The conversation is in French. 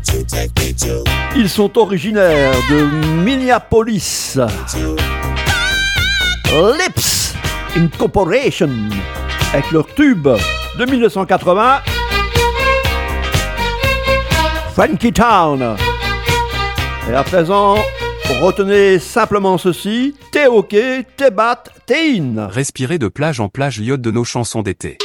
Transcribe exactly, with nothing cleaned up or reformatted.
Ils sont originaires de Minneapolis. Lips Incorporation avec leur tube de mille neuf cent quatre-vingts, Funky Town. Et à présent, retenez simplement ceci: t'es ok, t'es bat, t'es in. Respirer de plage en plage l'iode de nos chansons d'été.